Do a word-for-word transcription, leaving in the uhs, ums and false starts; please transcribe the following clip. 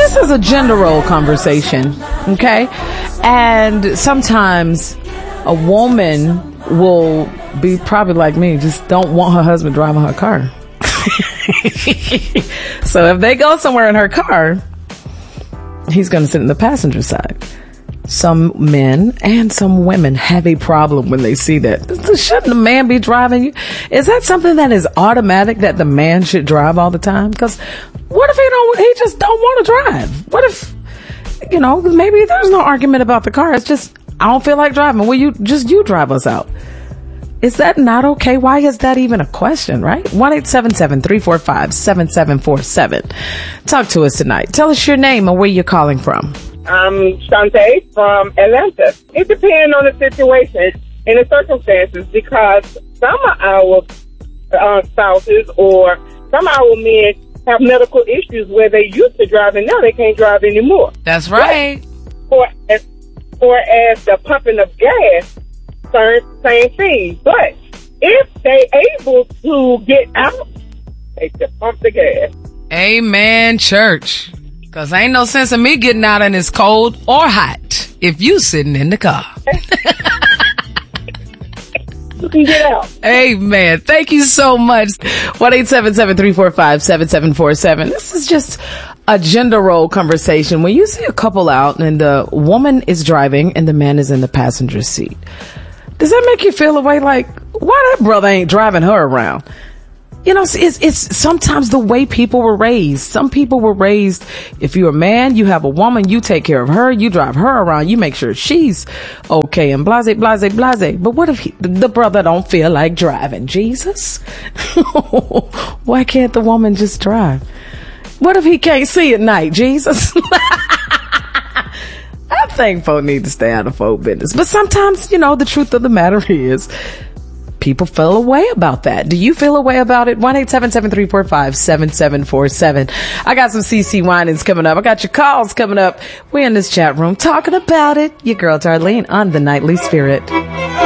this is a gender role conversation, okay? And sometimes a woman will be probably like me, just don't want her husband driving her car. So if they go somewhere in her car, he's going to sit in the passenger side. Some men and some women have a problem when they see that. Shouldn't the man be driving you? Is that something that is automatic, that the man should drive all the time? Because what if he don't, he just don't want to drive? What if, you know, maybe there's no argument about the car. It's just, I don't feel like driving. Will you, just you drive us out? Is that not okay? Why is that even a question, right? one eight seven seven, three four five, seven seven four seven. Talk to us tonight. Tell us your name and where you're calling from. I'm Shantae from Atlanta. It depends on the situation and the circumstances, because some of our uh, spouses or some of our men have medical issues where they used to drive and now they can't drive anymore. That's right. For as, for as the pumping of gas, same, same thing. But if they able to get out, they should pump the gas. Amen, church. Because ain't no sense in me getting out and it's cold or hot if you sitting in the car. You can get out. Amen. Thank you so much. one eight seven seven, three four five, seven seven four seven. This is just a gender role conversation. When you see a couple out and the woman is driving and the man is in the passenger seat, does that make you feel a way like, why that brother ain't driving her around? You know, it's, it's sometimes the way people were raised. Some people were raised, if you're a man, you have a woman, you take care of her, you drive her around, you make sure she's okay, and blase, blase, blase. But what if he, the brother don't feel like driving? Jesus? Why can't the woman just drive? What if he can't see at night? Jesus? I think folk need to stay out of folk business. But sometimes, you know, the truth of the matter is, people feel a way about that. Do you feel a way about it? one eight seven seven, three four five, seven seven four seven. I got some C C Winans coming up. I got your calls coming up. We're in this chat room talking about it. Your girl Darlene on The Nightly Spirit.